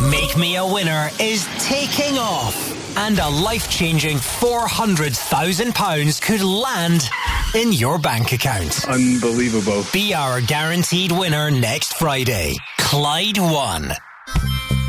Make Me a Winner is taking off, and a life-changing £400,000 could land in your bank account. Unbelievable. Be our guaranteed winner next Friday. Clyde won.